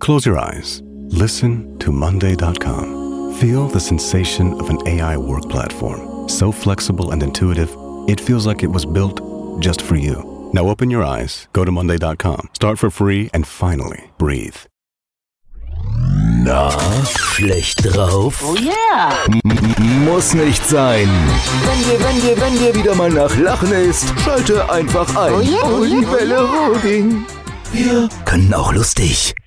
Close your eyes. Listen to Monday.com. Feel the sensation of an AI work platform. So flexible and intuitive, it feels like it was built just for you. Now open your eyes, go to Monday.com, start for free, and finally breathe. Na, schlecht drauf? Oh yeah! Muss nicht sein. Wenn dir wieder mal nach Lachen ist, schalte einfach ein. Oh yeah, oh yeah, Olivelle Roding. Wir können auch lustig